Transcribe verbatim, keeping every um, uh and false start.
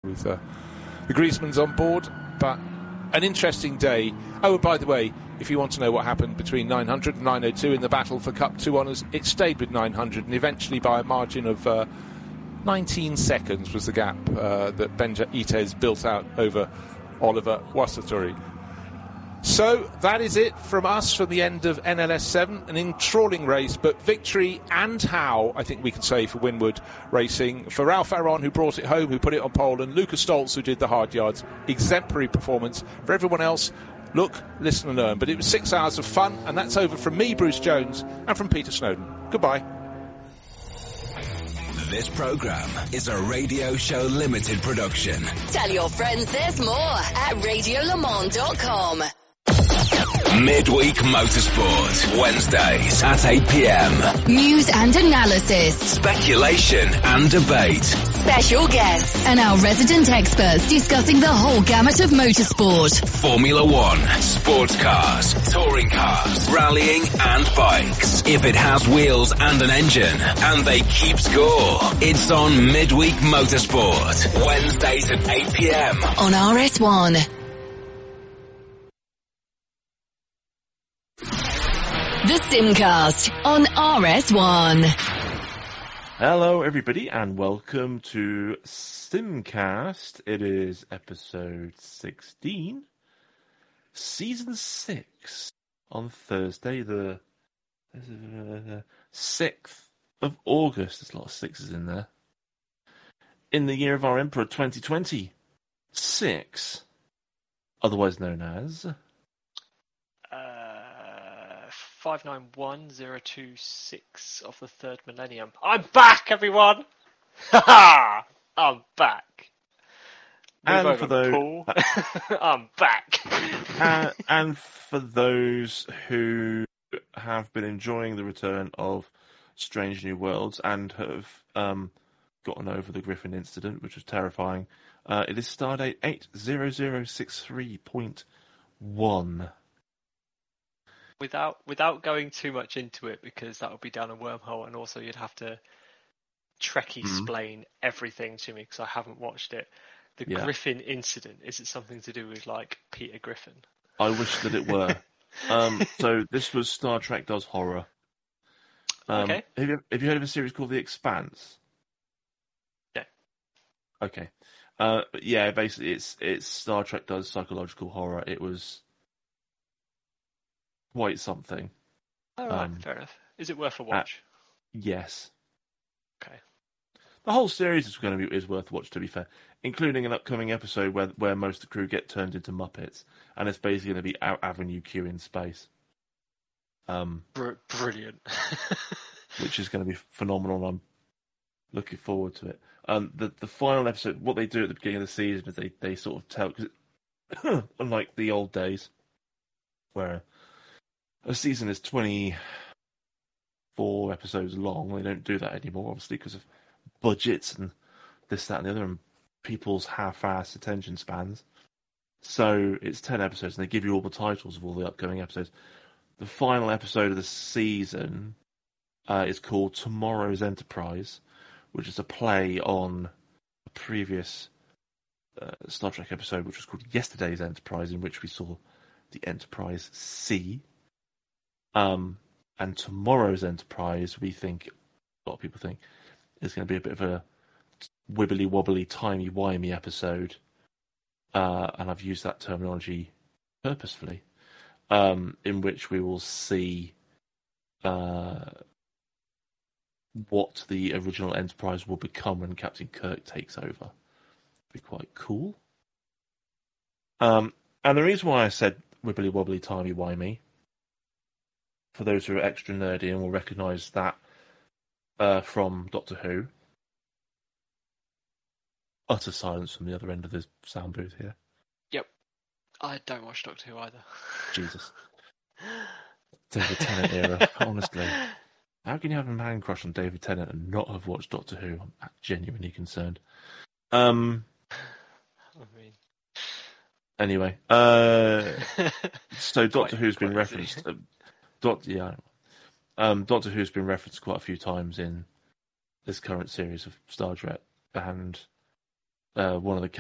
with uh, the Griezmanns on board, but an interesting day. Oh, by the way, if you want to know what happened between nine hundred and nine oh two in the battle for Cup two honours, it stayed with nine hundred, and eventually by a margin of uh, nineteen seconds was the gap uh, that Benitez built out over Oliver Wassertori. So that is it from us from the end of N L S seven, an enthralling race, but victory and how, I think we can say, for Winwood Racing. For Ralph Aron, who brought it home, who put it on pole, and Lucas Stoltz, who did the hard yards. Exemplary performance. For everyone else, look, listen and learn. But it was six hours of fun, and that's over from me, Bruce Jones, and from Peter Snowden. Goodbye. This programme is a Radio Show Limited production. Tell your friends there's more at radio le mans dot com. Midweek Motorsport, Wednesdays at eight p.m. News and analysis. Speculation and debate. Special guests and our resident experts discussing the whole gamut of motorsport. Formula One, sports cars, touring cars, rallying and bikes. If it has wheels and an engine and they keep score, it's on Midweek Motorsport, Wednesdays at eight p.m. on R S one. The Simcast on R S one. Hello everybody and welcome to Simcast. It is episode sixteen, season six, on Thursday the uh, sixth of August. There's a lot of sixes in there. In the year of our Emperor twenty twenty-six, otherwise known as... five nine one zero two six of the third millennium. I'm back, everyone! Ha ha! I'm back. Move and for those, Paul. I'm back. uh, and for those who have been enjoying the return of Strange New Worlds and have um, gotten over the Griffin incident, which was terrifying, uh, it is Stardate eight zero zero six three point one. Without without going too much into it, because that would be down a wormhole, and also you'd have to Trekkie explain mm-hmm. everything to me because I haven't watched it. The yeah. Griffin incident, is it something to do with like Peter Griffin? I wish that it were. um, so this was Star Trek Does Horror. Um, okay. Have you, have you heard of a series called The Expanse? No. Okay. Uh, but yeah, basically it's it's Star Trek Does Psychological Horror. It was quite something. Oh, right, um, fair enough. Is it worth a watch? Uh, yes. Okay. The whole series is going to be is worth a watch, to be fair, including an upcoming episode where where most of the crew get turned into Muppets, and it's basically going to be Out Avenue Q in space. Um, Br- brilliant. which is going to be phenomenal. And I'm looking forward to it. Um, the the final episode, what they do at the beginning of the season is they, they sort of tell, because unlike the old days, where a season is twenty-four episodes long. They don't do that anymore, obviously, because of budgets and this, that, and the other, and people's half-assed attention spans. So it's ten episodes, and they give you all the titles of all the upcoming episodes. The final episode of the season uh, is called Tomorrow's Enterprise, which is a play on a previous uh, Star Trek episode, which was called Yesterday's Enterprise, in which we saw the Enterprise C. Um, and tomorrow's Enterprise, we think, a lot of people think, is going to be a bit of a wibbly-wobbly, timey-wimey episode. Uh, and I've used that terminology purposefully, um, in which we will see uh, what the original Enterprise will become when Captain Kirk takes over. It'll be quite cool. Um, and the reason why I said wibbly-wobbly, timey-wimey, for those who are extra nerdy and will recognise that uh, from Doctor Who. Utter silence from the other end of the sound booth here. Yep. I don't watch Doctor Who either. Jesus. David Tennant era, honestly. How can you have a man crush on David Tennant and not have watched Doctor Who? I'm genuinely concerned. Um. I mean... Anyway. Uh, so Doctor quite, Who's been quite referenced... Uh, Doctor, yeah, um, Doctor Who's been referenced quite a few times in this current series of Star Trek, and uh, one of the